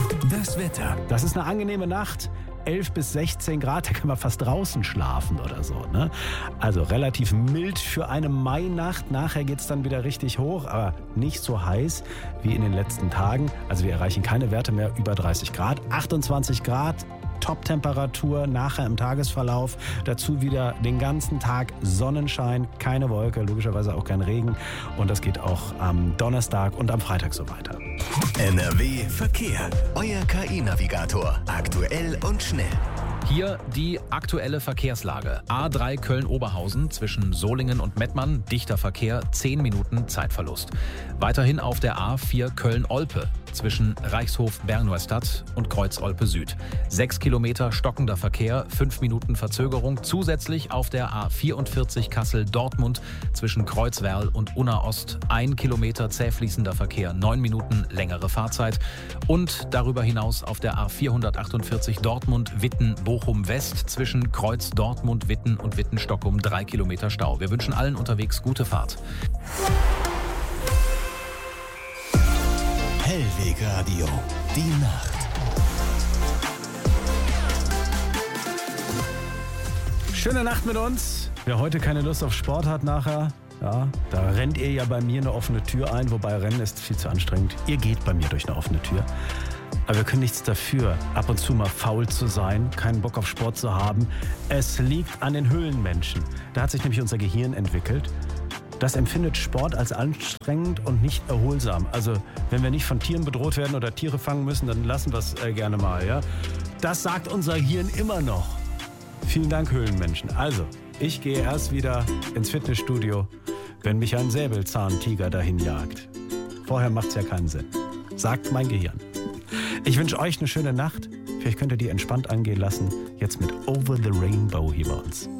Das Wetter. Das ist eine angenehme Nacht. 11 bis 16 Grad, da kann man fast draußen schlafen oder so. Ne? Also relativ mild für eine Mainacht. Nachher geht es dann wieder richtig hoch, aber nicht so heiß wie in den letzten Tagen. Also wir erreichen keine Werte mehr über 30 Grad. 28 Grad, Top-Temperatur nachher im Tagesverlauf. Dazu wieder den ganzen Tag Sonnenschein, keine Wolke, logischerweise auch kein Regen. Und das geht auch am Donnerstag und am Freitag so weiter. NRW Verkehr. Euer KI-Navigator. Aktuell und schnell. Hier die aktuelle Verkehrslage. A3 Köln-Oberhausen zwischen Solingen und Mettmann. Dichter Verkehr, 10 Minuten Zeitverlust. Weiterhin auf der A4 Köln-Olpe zwischen Reichshof-Berneustadt und Kreuz-Olpe Süd. 6 Kilometer stockender Verkehr, 5 Minuten Verzögerung. Zusätzlich auf der A44 Kassel-Dortmund zwischen Kreuzwerl und Unna-Ost 1 Kilometer zähfließender Verkehr, 9 Minuten längere Fahrzeit. Und darüber hinaus auf der A448 Dortmund-Witten-Bochum-West zwischen Kreuz Dortmund-Witten und Witten-Stockholm 3 Kilometer Stau. Wir wünschen allen unterwegs gute Fahrt. Hellweg Radio. Die Nacht. Schöne Nacht mit uns. Wer heute keine Lust auf Sport hat nachher, ja, da rennt ihr ja bei mir eine offene Tür ein, wobei Rennen ist viel zu anstrengend. Ihr geht bei mir durch eine offene Tür. Aber wir können nichts dafür, ab und zu mal faul zu sein, keinen Bock auf Sport zu haben. Es liegt an den Höhlenmenschen. Da hat sich nämlich unser Gehirn entwickelt. Das empfindet Sport als anstrengend und nicht erholsam. Also wenn wir nicht von Tieren bedroht werden oder Tiere fangen müssen, dann lassen wir es gerne mal. Ja? Das sagt unser Hirn immer noch. Vielen Dank, Höhlenmenschen. Also, ich gehe erst wieder ins Fitnessstudio, wenn mich ein Säbelzahntiger dahin jagt. Vorher macht es ja keinen Sinn. Sagt mein Gehirn. Ich wünsche euch eine schöne Nacht. Vielleicht könnt ihr die entspannt angehen lassen. Jetzt mit Over the Rainbow hier bei uns.